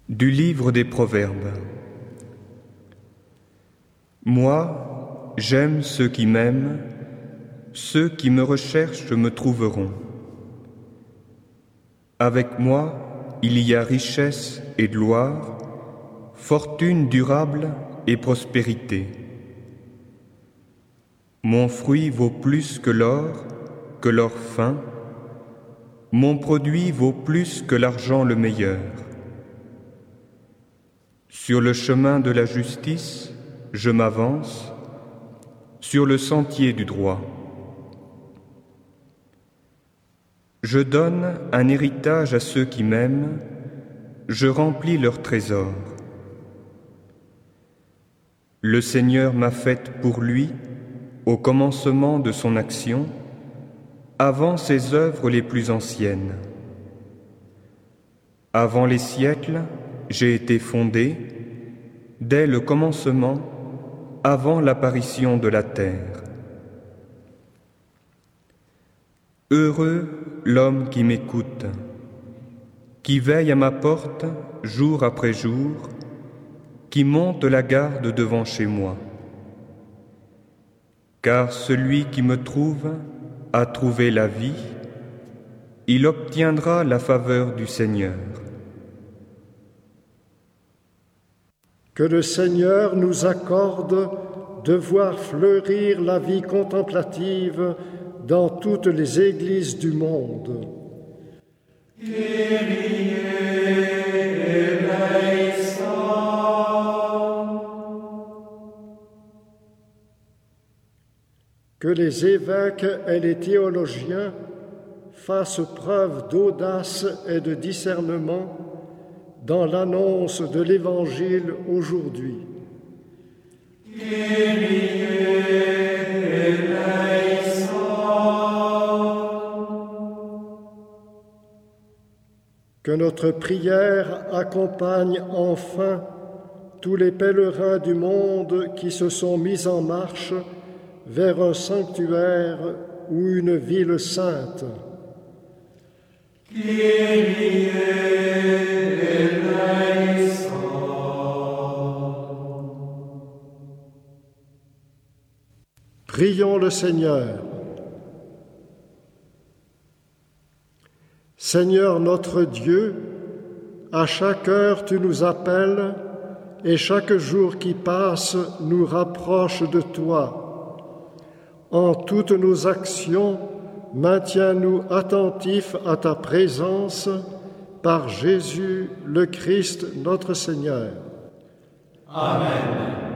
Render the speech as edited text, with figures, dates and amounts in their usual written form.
Du livre des Proverbes. Moi, j'aime ceux qui m'aiment, ceux qui me recherchent me trouveront. Avec moi, il y a richesse et gloire, fortune durable et prospérité. Mon fruit vaut plus que l'or fin, mon produit vaut plus que l'argent le meilleur. Sur le chemin de la justice, je m'avance, sur le sentier du droit. Je donne un héritage à ceux qui m'aiment, je remplis leur trésor. Le Seigneur m'a faite pour lui, au commencement de son action, avant ses œuvres les plus anciennes. Avant les siècles, j'ai été fondé, dès le commencement, avant l'apparition de la terre. Heureux l'homme qui m'écoute, qui veille à ma porte jour après jour, qui monte la garde devant chez moi. Car celui qui me trouve a trouvé la vie, il obtiendra la faveur du Seigneur. Que le Seigneur nous accorde de voir fleurir la vie contemplative dans toutes les églises du monde. Que les évêques et les théologiens fassent preuve d'audace et de discernement dans l'annonce de l'Évangile aujourd'hui. Que notre prière accompagne enfin tous les pèlerins du monde qui se sont mis en marche vers un sanctuaire ou une ville sainte. Prions le Seigneur. Seigneur notre Dieu, à chaque heure tu nous appelles et chaque jour qui passe nous rapproche de toi. En toutes nos actions, maintiens-nous attentifs à ta présence par Jésus le Christ notre Seigneur. Amen.